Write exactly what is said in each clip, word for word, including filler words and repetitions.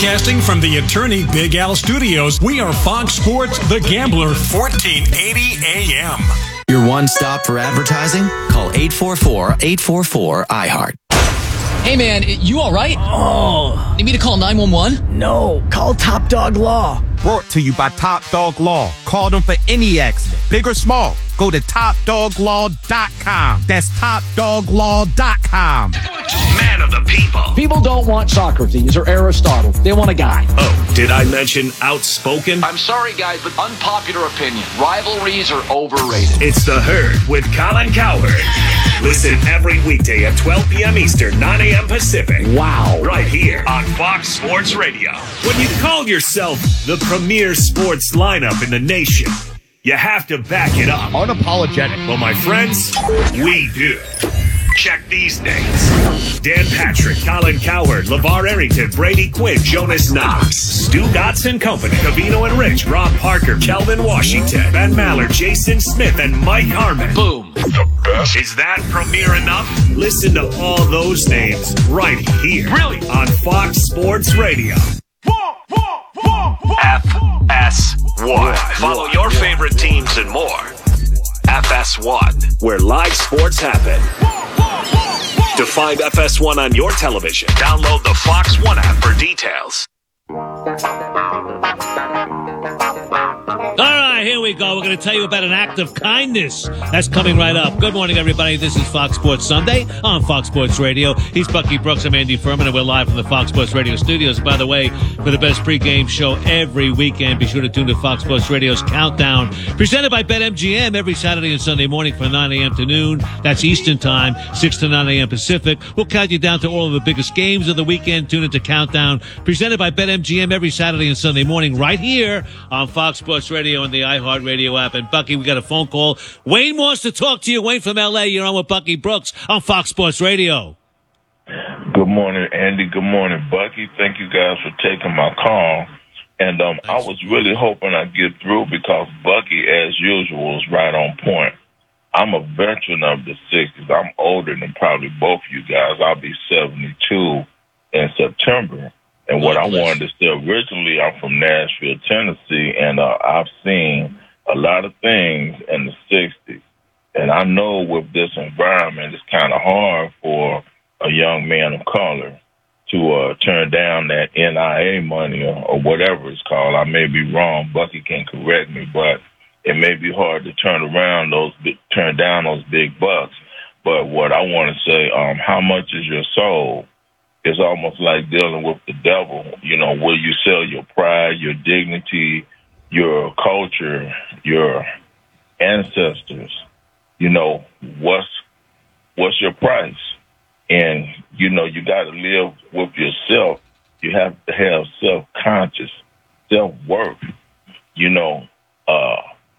Broadcasting from the Attorney Big Al Studios, we are Fox Sports The Gambler, fourteen eighty A M. Your one stop for advertising? Call eight four four, eight four four, I heart. Hey, man, you all right? Oh. Need me to call nine one one? No, call Top Dog Law. Brought to you by Top Dog Law. Call them for any accident, big or small. Go to top dog law dot com. That's top dog law dot com. Man of the people. People don't want Socrates or Aristotle. They want a guy. Oh, did I mention outspoken? I'm sorry, guys, but unpopular opinion. Rivalries are overrated. It's The Herd with Colin Cowherd. Listen every weekday at twelve p.m. Eastern, nine a.m. Pacific. Wow. Right here on Fox Sports Radio. When you call yourself the premier sports lineup in the nation, you have to back it up. Unapologetic. Well, my friends, we do. Check these names: Dan Patrick, Colin Cowherd, LeVar Arrington, Brady Quinn, Jonas Knox, Stu Gotts and Company, Cavino and Rich, Rob Parker, Kelvin Washington, Ben Maller, Jason Smith, and Mike Harmon. Boom. The best. Is that premiere enough? Listen to all those names right here. Really? On Fox Sports Radio. F S one. Follow your favorite teams and more. F S one, where live sports happen. To find F S one on your television, download the Fox One app for details. All right, here we go. We're going to tell you about an act of kindness that's coming right up. Good morning, everybody. This is Fox Sports Sunday on Fox Sports Radio. He's Bucky Brooks. I'm Andy Furman, and we're live from the Fox Sports Radio studios. By the way, for the best pregame show every weekend, be sure to tune to Fox Sports Radio's Countdown, presented by BetMGM every Saturday and Sunday morning from nine a.m. to noon. That's Eastern Time, six to nine a.m. Pacific. We'll count you down to all of the biggest games of the weekend. Tune into Countdown, presented by BetMGM every Saturday and Sunday morning right here on Fox Sports Radio and the iHeartRadio app. And Bucky, we got a phone call. Wayne wants to talk to you. Wayne from L A. You're on with Bucky Brooks on Fox Sports Radio. Good morning, Andy. Good morning, Bucky. Thank you guys for taking my call. And um, I was really hoping I'd get through because Bucky, as usual, is right on point. I'm a veteran of the sixties. I'm older than probably both you guys. I'll be seventy-two in September. And what I wanted to say originally, I'm from Nashville, Tennessee, and uh, I've seen a lot of things in the sixties. And I know with this environment, it's kind of hard for a young man of color to uh, turn down that N I A money or, or whatever it's called. I may be wrong. Bucky can correct me, but it may be hard to turn around those, turn down those big bucks. But what I want to say, um, how much is your soul? It's almost like dealing with the devil. You know, will you sell your pride, your dignity, your culture, your ancestors? You know, what's what's your price? And, you know, you got to live with yourself. You have to have self-conscious, self-worth. You know, uh,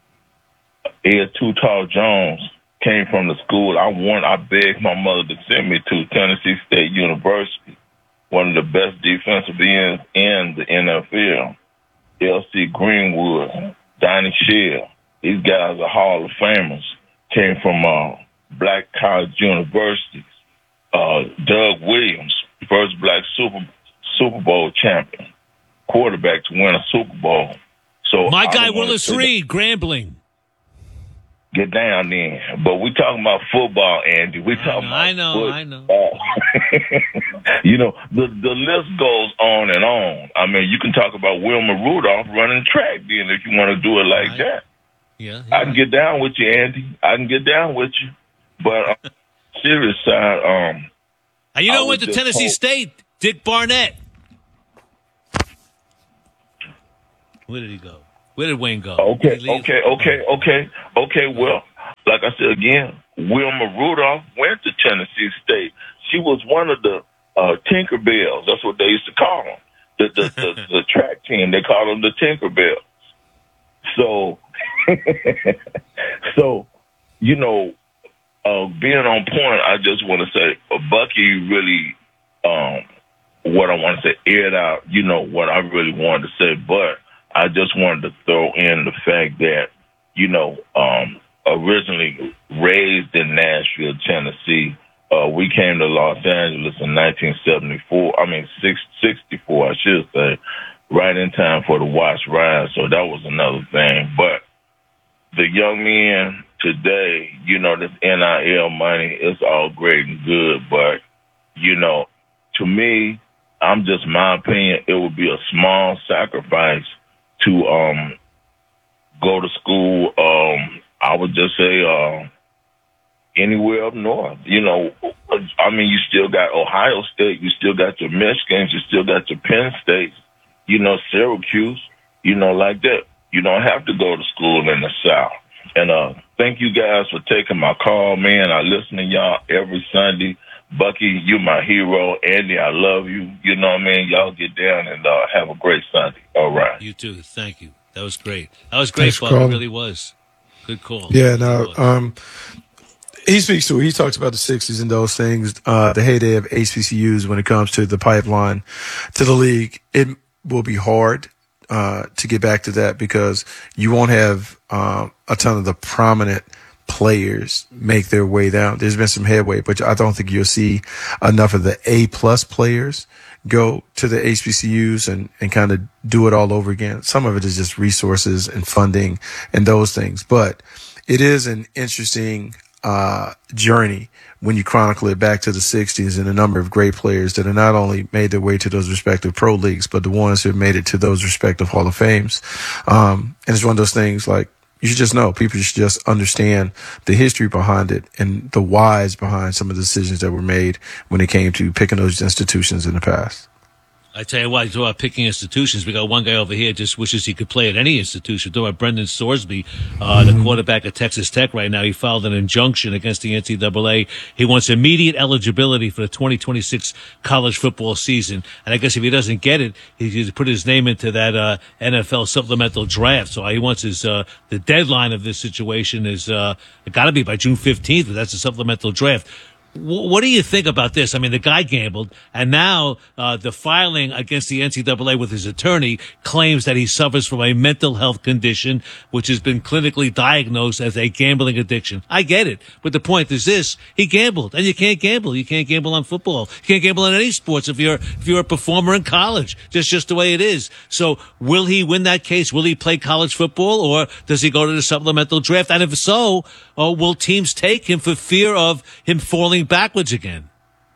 Ed Too Tall Jones came from the school I want. I begged my mother to send me to Tennessee State University, one of the best defensive ends in the N F L. L C Greenwood, Donnie Shell, these guys are Hall of Famers, came from uh, black college universities. Uh, Doug Williams, first black Super Super Bowl champion, quarterback to win a Super Bowl. So my guy Willis Reed, Grambling. Get down then. But we talking about football, Andy. We talking I know, about I know, football. I know. You know, the the list goes on and on. I mean, you can talk about Wilma Rudolph running track then if you want to do it like right. that. Yeah, yeah. I can get down with you, Andy. I can get down with you. But uh, serious side, um, and you know, I went to Tennessee hope- State, Dick Barnett. Where did he go? Where did Wayne go? Okay, Did he leave? okay, okay, okay, okay. Well, like I said again, Wilma Rudolph went to Tennessee State. She was one of the uh, Tinkerbells. That's what they used to call them. The the, the, the track team, they call them the Tinkerbells. So, so you know, uh, being on point, I just want to say, uh, Bucky really, um, what I want to say, aired out. You know what I really wanted to say, but I just wanted to throw in the fact that, you know, um, originally raised in Nashville, Tennessee, uh, we came to Los Angeles in nineteen seventy-four. I mean, six, sixty-four, I should say. time for the watch rise, so that was another thing. But the young men today, you know, this N I L money is all great and good, but, you know, to me, I'm just my opinion, it would be a small sacrifice to um go to school. Um, I would just say uh, anywhere up north. You know, I mean, you still got Ohio State, you still got your Michigans, you still got your Penn States, you know, Syracuse, you know, like that. You don't have to go to school in the South. And uh, thank you guys for taking my call, man. I listen to y'all every Sunday. Bucky, you my hero. Andy, I love you. You know what I mean? Y'all get down and uh, have a great Sunday. All right. You too. Thank you. That was great. That was great, Buck. It really was. Good call. Yeah, no, um, he speaks to it. He talks about the sixties and those things, uh, the heyday of H B C Us when it comes to the pipeline to the league. It will be hard uh, to get back to that because you won't have uh, a ton of the prominent players make their way down. There's been some headway, but I don't think you'll see enough of the A plus players go to the H B C Us and, and kind of do it all over again. Some of it is just resources and funding and those things, but it is an interesting uh, journey when you chronicle it back to the sixties and a number of great players that have not only made their way to those respective pro leagues, but the ones who have made it to those respective Hall of Fames. Um, and it's one of those things like, you should just know, people should just understand the history behind it and the whys behind some of the decisions that were made when it came to picking those institutions in the past. I tell you what, about picking institutions, we got one guy over here just wishes he could play at any institution. Talking about Brendan Sorsby, uh, mm-hmm. the quarterback at Texas Tech right now. He filed an injunction against the N C double A. He wants immediate eligibility for the twenty twenty-six college football season. And I guess if he doesn't get it, he could put his name into that uh, N F L supplemental draft. So he wants his uh, the deadline of this situation is uh, it got to be by June fifteenth, but that's a supplemental draft. What do you think about this? I mean, the guy gambled, and now uh, the filing against the N C double A with his attorney claims that he suffers from a mental health condition, which has been clinically diagnosed as a gambling addiction. I get it, but the point is this: he gambled, and you can't gamble. You can't gamble on football. You can't gamble on any sports if you're if you're a performer in college. That's just the way it is. So, will he win that case? Will he play college football, or does he go to the supplemental draft? And if so, uh, will teams take him for fear of him falling backwards again?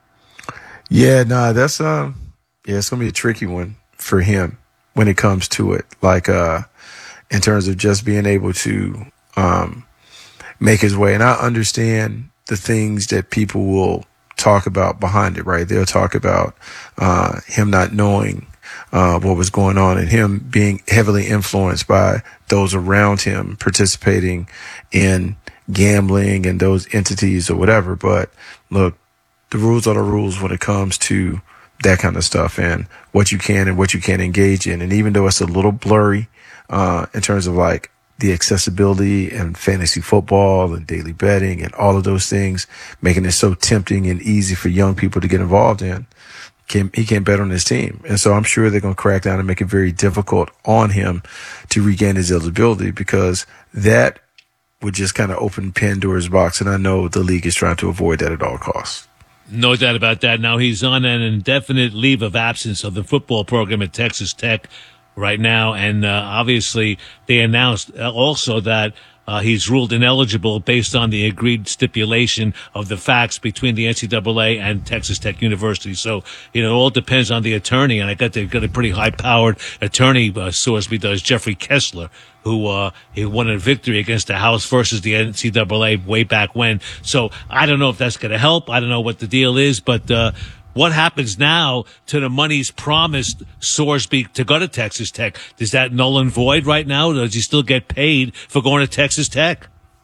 Yeah, nah, that's um, yeah, it's gonna be a tricky one for him when it comes to it. Like, uh, in terms of just being able to um make his way. And I understand the things that people will talk about behind it, right? They'll talk about uh him not knowing uh what was going on and him being heavily influenced by those around him participating in gambling and those entities or whatever. But look, the rules are the rules when it comes to that kind of stuff and what you can and what you can't engage in. And even though it's a little blurry uh in terms of like the accessibility and fantasy football and daily betting and all of those things, making it so tempting and easy for young people to get involved in, can, he can't bet on his team. And so I'm sure they're going to crack down and make it very difficult on him to regain his eligibility, because that would just kind of open Pandora's box. And I know the league is trying to avoid that at all costs. No doubt about that. Now he's on an indefinite leave of absence of the football program at Texas Tech right now. And uh, obviously they announced also that Uh, he's ruled ineligible based on the agreed stipulation of the facts between the N C double A and Texas Tech University. So, you know, it all depends on the attorney. And I got they've got a pretty high-powered attorney, uh, Sorsby does, Jeffrey Kessler, who uh, he won a victory against the House versus the N C double A way back when. So I don't know if that's going to help. I don't know what the deal is, but uh, what happens now to the monies promised Sorsby to go to Texas Tech? Is that null and void right now? Does he still get paid for going to Texas Tech?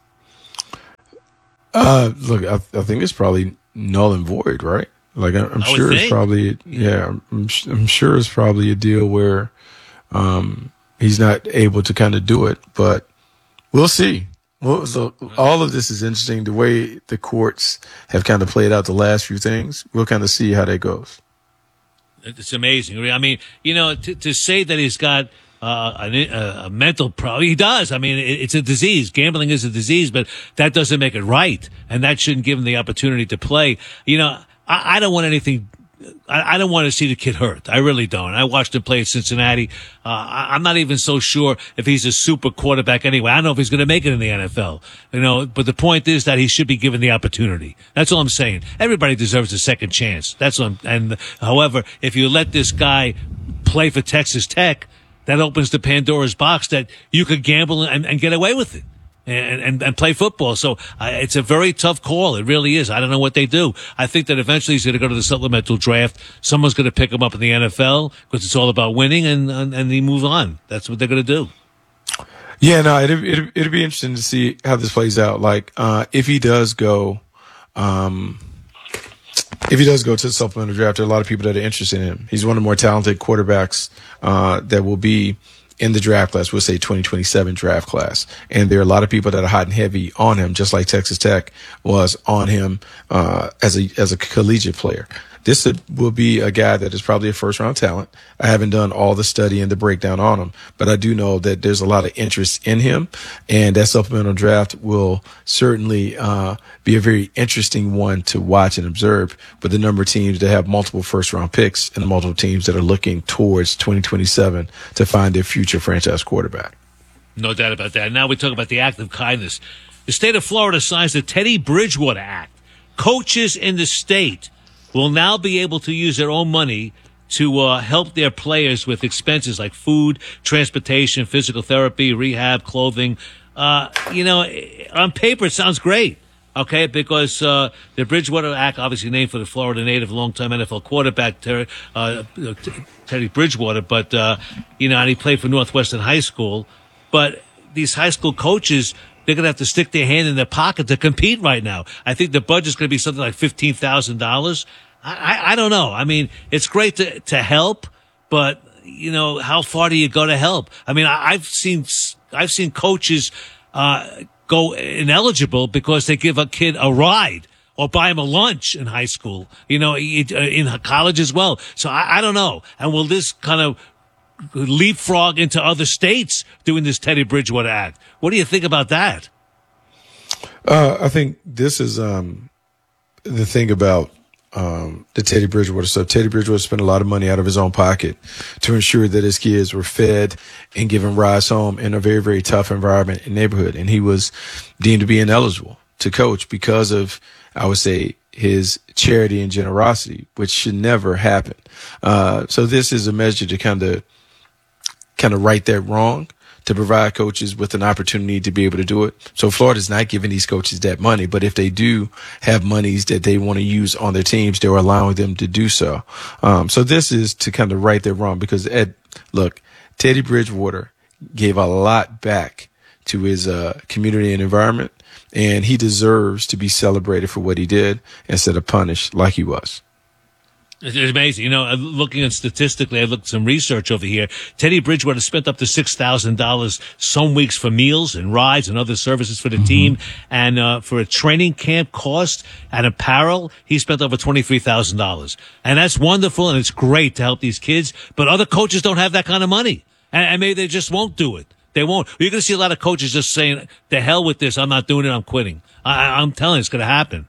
Uh, look, I, I think it's probably null and void, right? Like, I'm I sure think. it's probably, yeah, I'm, I'm sure it's probably a deal where um, he's not able to kind of do it, but we'll see. Well, so all of this is interesting. The way the courts have kind of played out the last few things, we'll kind of see how that goes. It's amazing. I mean, you know, to, to say that he's got uh, a, a mental problem, he does. I mean, it, it's a disease. Gambling is a disease, but that doesn't make it right, and that shouldn't give him the opportunity to play. You know, I, I don't want anything I, I don't want to see the kid hurt. I really don't. I watched him play at Cincinnati. Uh, I, I'm not even so sure if he's a super quarterback anyway. I don't know if he's going to make it in the N F L. You know, but the point is that he should be given the opportunity. That's all I'm saying. Everybody deserves a second chance. That's what I'm, and however, if you let this guy play for Texas Tech, that opens the Pandora's box that you could gamble and, and get away with it. And, and, and play football. So uh, it's a very tough call. It really is. I don't know what they do. I think that eventually he's going to go to the supplemental draft. Someone's going to pick him up in the N F L because it's all about winning, and, and, and they move on. That's what they're going to do. Yeah, no, it'd, it'd, it'd be interesting to see how this plays out. Like, uh, if he does go, um, if he does go to the supplemental draft, there are a lot of people that are interested in him. He's one of the more talented quarterbacks, uh, that will be in the draft class, we'll say twenty twenty-seven draft class. And there are a lot of people that are hot and heavy on him, just like Texas Tech was on him, uh, as a, as a collegiate player. This will be a guy that is probably a first round talent. I haven't done all the study and the breakdown on him, but I do know that there's a lot of interest in him, and that supplemental draft will certainly, uh, be a very interesting one to watch and observe with the number of teams that have multiple first round picks and the multiple teams that are looking towards twenty twenty-seven to find their future franchise quarterback. No doubt about that. Now we talk about the act of kindness. The state of Florida signs the Teddy Bridgewater Act. Coaches in the state will now be able to use their own money to uh, help their players with expenses like food, transportation, physical therapy, rehab, clothing. Uh, you know, on paper, it sounds great, okay, because uh, the Bridgewater Act, obviously named for the Florida native, longtime N F L quarterback, Ter- uh, Teddy Bridgewater, but, uh, you know, and he played for Northwestern High School. But these high school coaches, they're going to have to stick their hand in their pocket to compete right now. I think the budget's going to be something like fifteen thousand dollars. I, I don't know. I mean, it's great to, to help, but, you know, how far do you go to help? I mean, I, I've seen, I've seen coaches, uh, go ineligible because they give a kid a ride or buy him a lunch in high school, you know, in college as well. So I, I don't know. And will this kind of leapfrog into other states doing this Teddy Bridgewater Act? What do you think about that? Uh, I think this is, um, the thing about, Um, the Teddy Bridgewater stuff. Teddy Bridgewater spent a lot of money out of his own pocket to ensure that his kids were fed and given rides home in a very, very tough environment and neighborhood. And he was deemed to be ineligible to coach because of, I would say, his charity and generosity, which should never happen. Uh, so this is a measure to kind of, kind of right that wrong, to provide coaches with an opportunity to be able to do it. So Florida's not giving these coaches that money, but if they do have monies that they want to use on their teams, they're allowing them to do so. Um, so this is to kind of right that wrong because, Ed, look, Teddy Bridgewater gave a lot back to his uh, community and environment, and he deserves to be celebrated for what he did instead of punished like he was. It's amazing. You know, looking at statistically, I looked at some research over here. Teddy Bridgewater spent up to six thousand dollars some weeks for meals and rides and other services for the mm-hmm. team. And uh, for a training camp cost and apparel, he spent over twenty-three thousand dollars. And that's wonderful, and it's great to help these kids. But other coaches don't have that kind of money. And, and maybe they just won't do it. They won't. You're going to see a lot of coaches just saying, the hell with this. I'm not doing it. I'm quitting. I, I'm telling you, it's going to happen.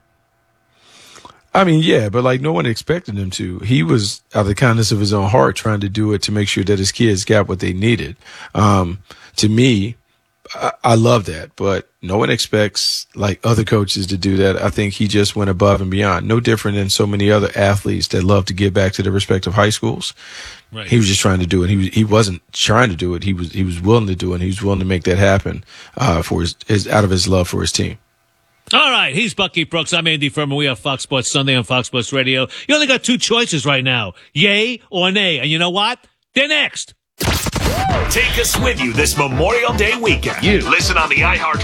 I mean, yeah, but like no one expected him to. He was out of the kindness of his own heart trying to do it to make sure that his kids got what they needed. Um, to me, I, I love that, but no one expects like other coaches to do that. I think he just went above and beyond. No different than so many other athletes that love to give back to their respective high schools. Right. He was just trying to do it. He was, he wasn't trying to do it. He was, he was willing to do it. He was willing to make that happen, uh, for his, his, out of his love for his team. All right, he's Bucky Brooks. I'm Andy Furman. We have Fox Sports Sunday on Fox Sports Radio. You only got two choices right now, yay or nay. And you know what? They're next. Take us with you this Memorial Day weekend. You. Listen on the iHeart